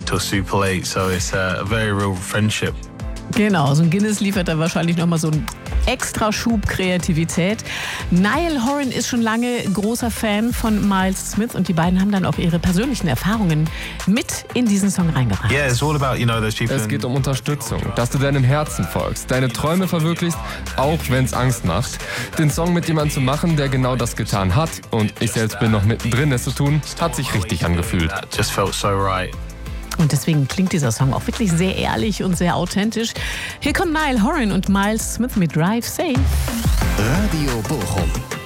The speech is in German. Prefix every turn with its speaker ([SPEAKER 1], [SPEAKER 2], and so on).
[SPEAKER 1] till super late. So it's a very real friendship.
[SPEAKER 2] Genau, so ein Guinness liefert da wahrscheinlich nochmal so einen extra Schub Kreativität. Niall Horan ist schon lange großer Fan von Miles Smith und die beiden haben dann auch ihre persönlichen Erfahrungen mit in diesen Song reingebracht.
[SPEAKER 1] Yeah, it's all about, those people.
[SPEAKER 3] Es geht um Unterstützung, dass du deinem Herzen folgst, deine Träume verwirklichst, auch wenn es Angst macht. Den Song mit jemandem zu machen, der genau das getan hat, und ich selbst bin noch mittendrin, es zu tun, hat sich richtig angefühlt.
[SPEAKER 1] That just felt so right.
[SPEAKER 2] Und deswegen klingt dieser Song auch wirklich sehr ehrlich und sehr authentisch. Hier kommen Niall Horan und Miles Smith mit Drive Safe.
[SPEAKER 4] Radio Bochum.